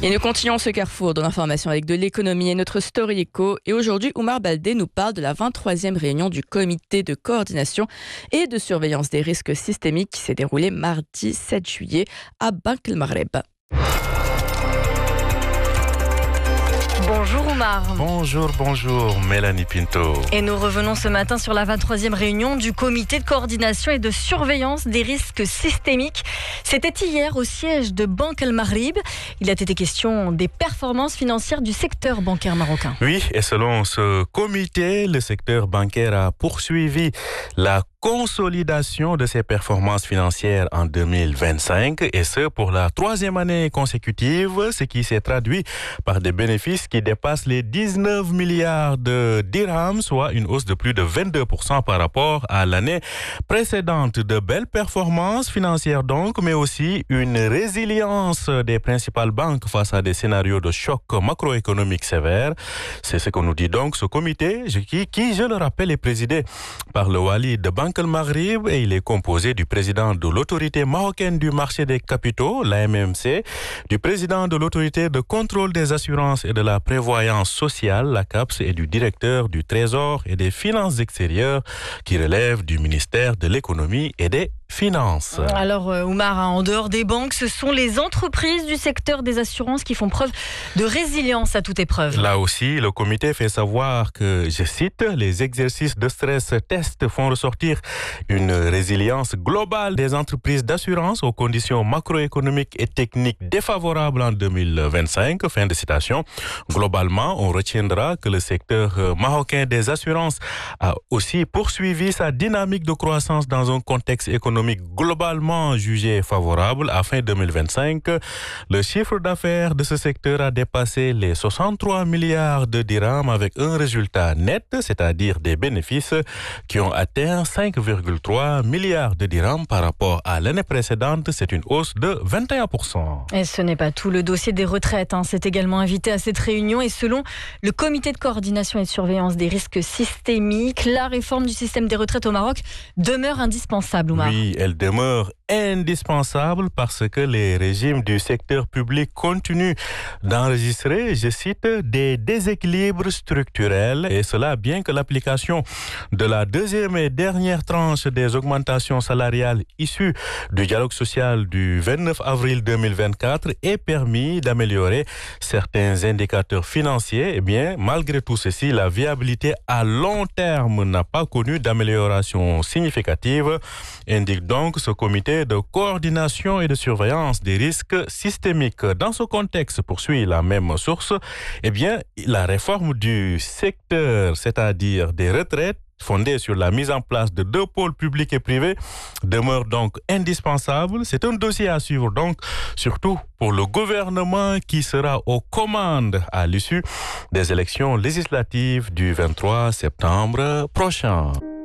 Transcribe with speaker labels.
Speaker 1: Et nous continuons ce carrefour de l'information avec de l'économie et notre story éco. Et aujourd'hui, Oumar Baldé nous parle de la 23e réunion du comité de coordination et de surveillance des risques systémiques qui s'est déroulée mardi 7 juillet à Banque El Maghreb.
Speaker 2: Bonjour Oumar.
Speaker 3: Bonjour Mélanie Pinto.
Speaker 2: Et nous revenons ce matin sur la 23e réunion du comité de coordination et de surveillance des risques systémiques. C'était hier au siège de Banque El Maghreb. Il a été question des performances financières du secteur bancaire marocain.
Speaker 3: Oui, et selon ce comité, le secteur bancaire a poursuivi la consolidation de ses performances financières en 2025 et ce pour la 3e année consécutive, ce qui s'est traduit par des bénéfices qui dépassent les 19 milliards de dirhams, soit une hausse de plus de 22% par rapport à l'année précédente. De belles performances financières donc, mais aussi une résilience des principales banques face à des scénarios de choc macroéconomique sévères. C'est ce que nous dit donc ce comité qui, je le rappelle, est présidé par le wali de Banque El Maghreb et il est composé du président de l'autorité marocaine du marché des capitaux, l'AMMC, du président de l'autorité de contrôle des assurances et de la prévoyance sociale, la CAPS, et du directeur du Trésor et des finances extérieures qui relève du ministère de l'économie et des finances.
Speaker 2: Alors Oumar, en dehors des banques, ce sont les entreprises du secteur des assurances qui font preuve de résilience à toute épreuve.
Speaker 3: Là aussi, le comité fait savoir que, je cite, les exercices de stress test font ressortir une résilience globale des entreprises d'assurance aux conditions macroéconomiques et techniques défavorables en 2025. Fin de citation. Globalement, on retiendra que le secteur marocain des assurances a aussi poursuivi sa dynamique de croissance dans un contexte économique globalement jugé favorable. À fin 2025, le chiffre d'affaires de ce secteur a dépassé les 63 milliards de dirhams avec un résultat net, c'est-à-dire des bénéfices qui ont atteint 5,3 milliards de dirhams par rapport à l'année précédente. C'est une hausse de 21%.
Speaker 2: Et ce n'est pas tout. Le dossier des retraites s'est également invité à cette réunion et selon le comité de coordination et de surveillance des risques systémiques, la réforme du système des retraites au Maroc demeure indispensable, Oumar.
Speaker 3: Oui, elle demeure indispensable parce que les régimes du secteur public continuent d'enregistrer, je cite, des déséquilibres structurels et cela bien que l'application de la deuxième et dernière tranche des augmentations salariales issues du dialogue social du 29 avril 2024 ait permis d'améliorer certains indicateurs financiers. Eh bien, malgré tout ceci, la viabilité à long terme n'a pas connu d'amélioration significative, indique donc ce comité de coordination et de surveillance des risques systémiques. Dans ce contexte, poursuit la même source, eh bien, la réforme du secteur, c'est-à-dire des retraites, fondée sur la mise en place de 2 pôles publics et privés, demeure donc indispensable. C'est un dossier à suivre donc, surtout pour le gouvernement qui sera aux commandes à l'issue des élections législatives du 23 septembre prochain.